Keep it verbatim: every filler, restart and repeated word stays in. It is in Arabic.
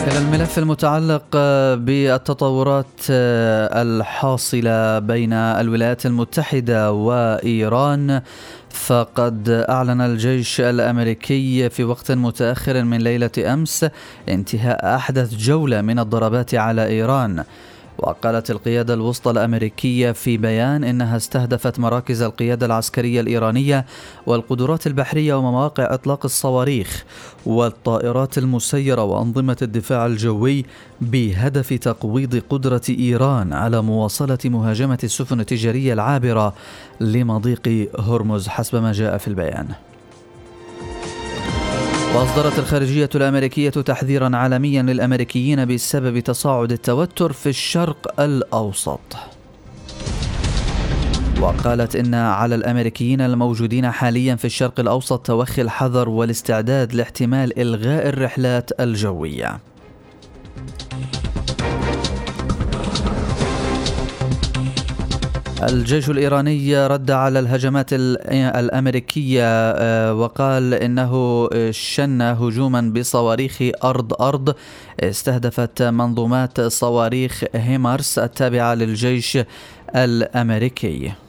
إلى الملف المتعلق بالتطورات الحاصلة بين الولايات المتحدة وإيران، فقد أعلن الجيش الأمريكي في وقت متأخر من ليلة أمس انتهاء أحدث جولة من الضربات على إيران. وقالت القيادة الوسطى الأمريكية في بيان إنها استهدفت مراكز القيادة العسكرية الإيرانية والقدرات البحرية ومواقع إطلاق الصواريخ والطائرات المسيرة وأنظمة الدفاع الجوي بهدف تقويض قدرة إيران على مواصلة مهاجمة السفن التجارية العابرة لمضيق هرمز حسب ما جاء في البيان. وأصدرت الخارجية الأمريكية تحذيرا عالميا للأمريكيين بسبب تصاعد التوتر في الشرق الأوسط، وقالت إن على الأمريكيين الموجودين حاليا في الشرق الأوسط توخي الحذر والاستعداد لاحتمال إلغاء الرحلات الجوية. الجيش الإيراني رد على الهجمات الأمريكية وقال إنه شن هجوما بصواريخ أرض-أرض استهدفت منظومات صواريخ هيمارس التابعة للجيش الأمريكي.